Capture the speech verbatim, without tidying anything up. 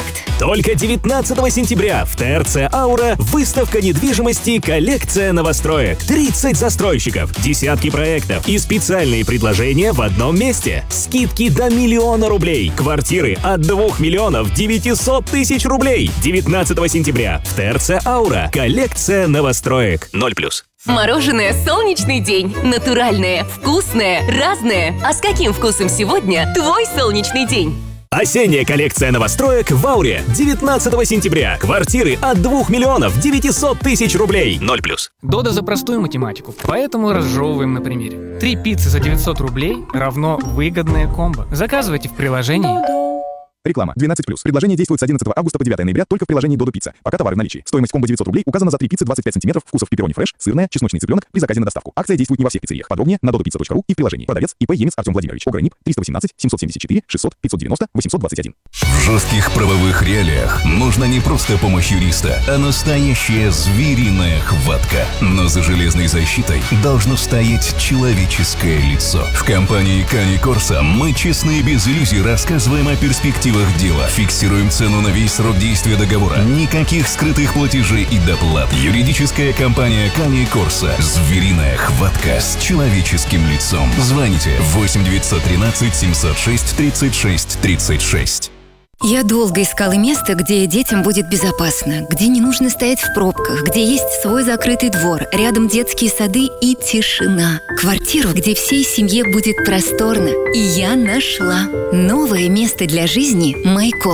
комплект. Только девятнадцатого сентября в ТРЦ «Аура» выставка недвижимости «Коллекция новостроек». тридцать застройщиков, десятки проектов и специальные предложения в одном месте. Скидки до миллиона рублей. Квартиры от двух миллионов девятисот тысяч рублей. девятнадцатого сентября в ТРЦ «Аура». Коллекция новостроек. ноль плюс. Мороженое «Солнечный день». Натуральное, вкусное, разное. А с каким вкусом сегодня твой солнечный день? Осенняя коллекция новостроек в «Ауре». девятнадцатого сентября. Квартиры от двух миллионов девятисот тысяч рублей. ноль плюс. Дода за простую математику, поэтому разжевываем на примере. Три пиццы за девятьсот рублей равно выгодное комбо. Заказывайте в приложении. Реклама. двенадцать плюс. Предложение действует с одиннадцатого августа по девятое ноября только в приложении Додо Пицца. Пока товары в наличии. Стоимость комбо девятьсот рублей указана за три пиццы двадцать пять сантиметров, вкусов пепперони фреш, сырная, чесночный цыпленок при заказе на доставку. Акция действует не во всех пиццериях. Подробнее на додопицца точка ру и в приложении. Продавец ИП Емец Артем Владимирович. ОГРНИП триста восемнадцать семьсот семьдесят четыре шестьсот пятьсот девяносто восемьсот двадцать один. В жестких правовых реалиях нужна не просто помощь юриста, а настоящая звериная хватка. Но за железной защитой должно стоять человеческое лицо. В компании Кани Корса мы честно и без иллюзий рассказываем о перспективах дела. Фиксируем цену на весь срок действия договора. Никаких скрытых платежей и доплат. Юридическая компания Кани Корса. Звериная хватка с человеческим лицом. Звоните восемь девятьсот тринадцать семьсот шесть тридцать шесть тридцать шесть. Я долго искала место, где детям будет безопасно, где не нужно стоять в пробках, где есть свой закрытый двор, рядом детские сады и тишина. Квартиру, где всей семье будет просторно. И я нашла новое место для жизни «Майко».